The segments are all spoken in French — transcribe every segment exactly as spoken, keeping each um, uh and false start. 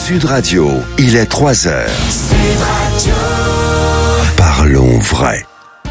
Sud Radio, il est trois heures. Sud Radio. Parlons vrai.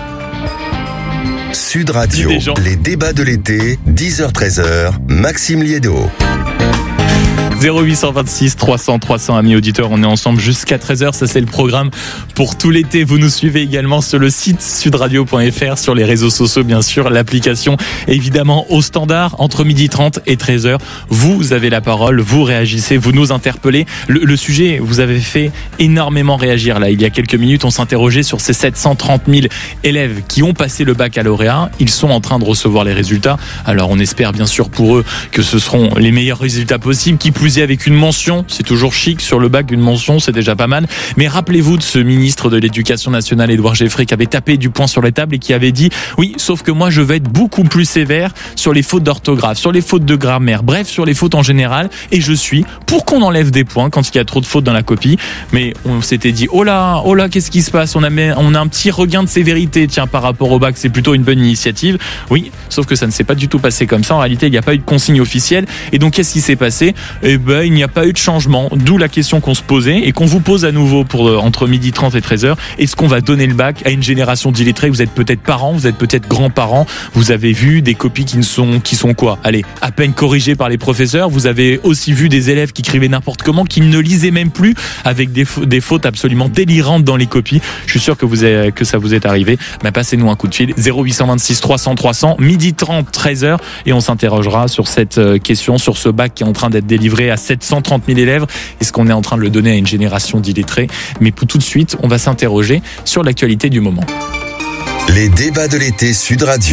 Sud Radio, les débats de l'été, dix heures treize heures, Maxime Liédo. zéro huit cent vingt-six trois cents trois cents, amis auditeurs, on est ensemble jusqu'à treize heures, ça c'est le programme pour tout l'été. Vous nous suivez également sur le site sudradio point f r, sur les réseaux sociaux bien sûr, l'application évidemment au standard, entre midi trente et treize heures. Vous avez la parole, vous réagissez, vous nous interpellez. Le, le sujet vous avez fait énormément réagir là. Il y a quelques minutes, on s'interrogeait sur ces sept cent trente mille élèves qui ont passé le baccalauréat. Ils sont en train de recevoir les résultats. Alors on espère bien sûr pour eux que ce seront les meilleurs résultats possibles, qui plus avec une mention, c'est toujours chic sur le bac, une mention, c'est déjà pas mal. Mais rappelez-vous de ce ministre de l'Éducation nationale, Édouard Geoffroy, qui avait tapé du poing sur les tables et qui avait dit « Oui, sauf que moi, je vais être beaucoup plus sévère sur les fautes d'orthographe, sur les fautes de grammaire, bref, sur les fautes en général. Et je suis pour qu'on enlève des points quand il y a trop de fautes dans la copie. » Mais on s'était dit « Oh là, oh là, qu'est-ce qui se passe ? On a, on a un petit regain de sévérité, tiens, par rapport au bac, c'est plutôt une bonne initiative. » Oui, sauf que ça ne s'est pas du tout passé comme ça. En réalité, il n'y a pas eu de consigne officielle. Et donc, qu'est-ce qui s'est passé ? Eh ben, il n'y a pas eu de changement, d'où la question qu'on se posait et qu'on vous pose à nouveau pour euh, entre midi trente et treize heures. Est-ce qu'on va donner le bac à une génération d'illettrés ? Vous êtes peut-être parents, vous êtes peut-être grands-parents, vous avez vu des copies qui ne sont, qui sont quoi ? Allez, à peine corrigées par les professeurs. Vous avez aussi vu des élèves qui écrivaient n'importe comment, qui ne lisaient même plus, avec des, des fautes absolument délirantes dans les copies. Je suis sûr que, vous avez, que ça vous est arrivé. Mais passez-nous un coup de fil, zéro huit cent vingt-six trois cents trois cents, midi trente, treize heures, et on s'interrogera sur cette question, sur ce bac qui est en train d'être délivré à sept cent trente mille élèves. Est-ce qu'on est en train de le donner à une génération d'illettrés ? Mais pour tout de suite, on va s'interroger sur l'actualité du moment. Les débats de l'été Sud Radio.